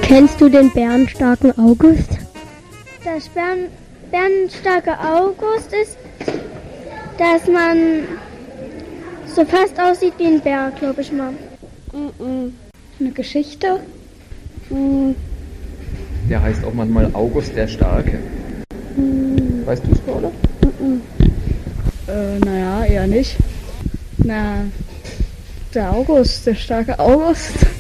Kennst du den bärenstarken August? Das bärenstarke August ist, dass man so fast aussieht wie ein Bär, glaube ich mal. Eine Geschichte? Der heißt auch manchmal August der Starke. Weißt du es, Paula? Naja, eher nicht. Na, der August, der starke August.